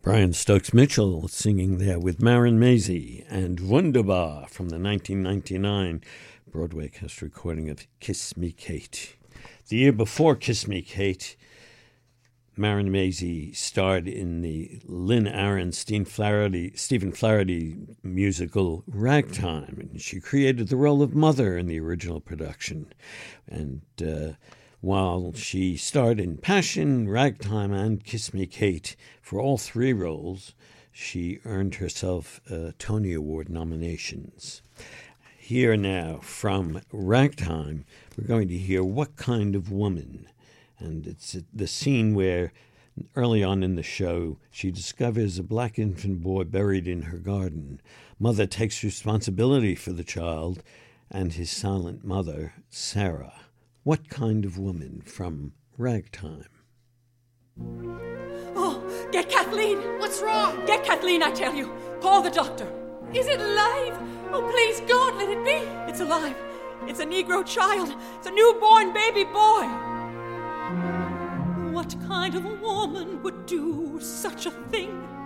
Brian Stokes Mitchell singing there with Maren Maisie and Wunderbar from the 1999 Broadway cast recording of Kiss Me Kate. The year before Kiss Me Kate, Maren Maisie starred in the Lynn Aron, Stephen Flaherty musical Ragtime, and she created the role of Mother in the original production. And while she starred in Passion, Ragtime, and Kiss Me Kate, for all three roles, she earned herself Tony Award nominations. Here now, from Ragtime, we're going to hear What Kind of Woman? And it's the scene where, early on in the show, she discovers a black infant boy buried in her garden. Mother takes responsibility for the child and his silent mother, Sarah. What Kind of Woman from Ragtime? Oh, get Kathleen! What's wrong? Get Kathleen, I tell you. Call the doctor. Is it alive? Oh, please, God, let it be. It's alive. It's a Negro child. It's a newborn baby boy. What kind of woman would do such a thing?